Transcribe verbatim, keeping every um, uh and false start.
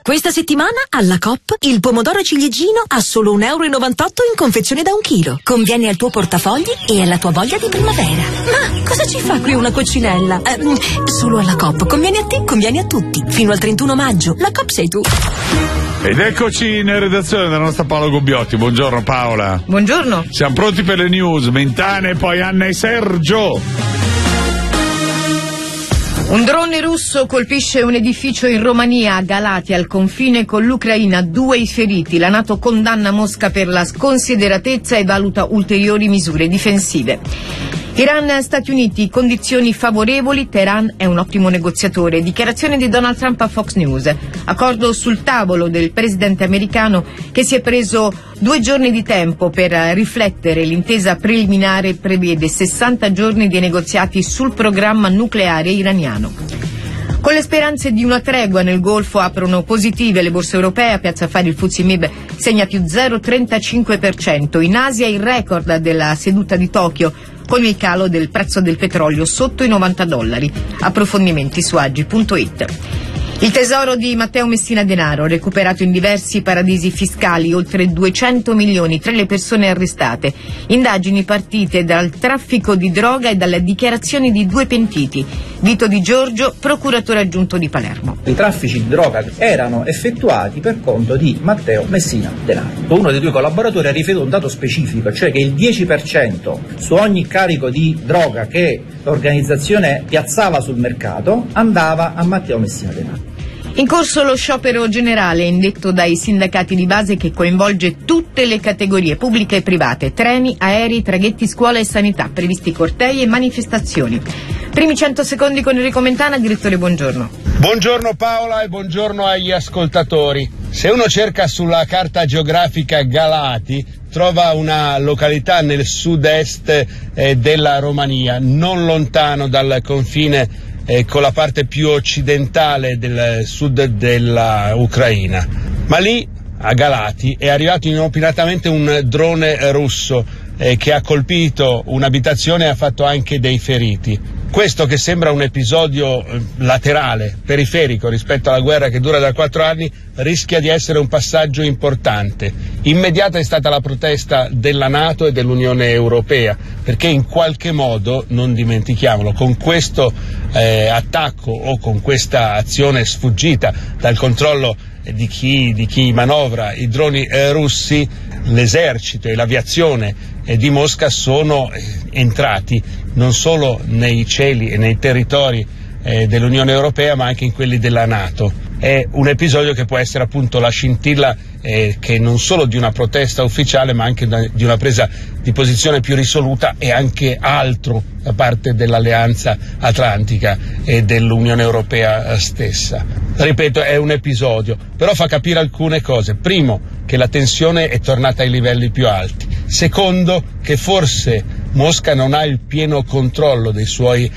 Questa settimana alla Coop il pomodoro ciliegino a solo un euro e novantotto in confezione da un chilo. Conviene al tuo portafogli e alla tua voglia di primavera. Ma cosa ci fa qui una coccinella? Eh, solo alla Coop. Conviene a te, conviene a tutti. Fino al trentuno maggio. La Coop sei tu. Ed eccoci in redazione della nostra Paola Gubbiotti. Buongiorno Paola. Buongiorno. Siamo pronti per le news. Mentane, poi Anna e Sergio. Un drone russo colpisce un edificio in Romania, a Galati, al confine con l'Ucraina. Due i feriti. La NATO condanna Mosca per la sconsideratezza e valuta ulteriori misure difensive. Iran, Stati Uniti, condizioni favorevoli, Teheran è un ottimo negoziatore. Dichiarazione di Donald Trump a Fox News. Accordo sul tavolo del presidente americano che si è preso due giorni di tempo per riflettere. L'intesa preliminare prevede sessanta giorni di negoziati sul programma nucleare iraniano. Con le speranze di una tregua nel Golfo aprono positive le borse europee. A Piazza Affari il F T S E M I B segna più zero virgola trentacinque per cento. In Asia il record della seduta di Tokyo con il calo del prezzo del petrolio sotto i novanta dollari. Approfondimenti su agi punto it. Il tesoro di Matteo Messina Denaro, recuperato in diversi paradisi fiscali, oltre duecento milioni tra le persone arrestate. Indagini partite dal traffico di droga e dalle dichiarazioni di due pentiti. Vito Di Giorgio, procuratore aggiunto di Palermo. I traffici di droga erano effettuati per conto di Matteo Messina Denaro. Uno dei due collaboratori ha riferito un dato specifico, cioè che il dieci per cento su ogni carico di droga che l'organizzazione piazzava sul mercato andava a Matteo Messina Denaro. In corso lo sciopero generale indetto dai sindacati di base che coinvolge tutte le categorie pubbliche e private, treni, aerei, traghetti, scuola e sanità, previsti cortei e manifestazioni. Primi cento secondi con Enrico Mentana, direttore, buongiorno. Buongiorno Paola e buongiorno agli ascoltatori. Se uno cerca sulla carta geografica Galati, trova una località nel sud-est eh, della Romania, non lontano dal confine Eh, con la parte più occidentale del sud della Ucraina. Ma lì, a Galati, è arrivato inopinatamente un drone russo eh, che ha colpito un'abitazione e ha fatto anche dei feriti. Questo, che sembra un episodio eh, laterale, periferico rispetto alla guerra che dura da quattro anni, rischia di essere un passaggio importante. Immediata è stata la protesta della NATO e dell'Unione Europea, perché in qualche modo, non dimentichiamolo, con questo eh, attacco o con questa azione sfuggita dal controllo eh, di chi, di chi manovra i droni eh, russi, l'esercito e l'aviazione eh, di Mosca sono eh, entrati non solo nei cieli e nei territori eh, dell'Unione Europea, ma anche in quelli della NATO. È un episodio che può essere appunto la scintilla eh, che non solo di una protesta ufficiale, ma anche da, di una presa di posizione più risoluta e anche altro da parte dell'Alleanza Atlantica e dell'Unione Europea stessa. Ripeto, è un episodio, però fa capire alcune cose. Primo, che la tensione è tornata ai livelli più alti. Secondo, che forse Mosca non ha il pieno controllo dei suoi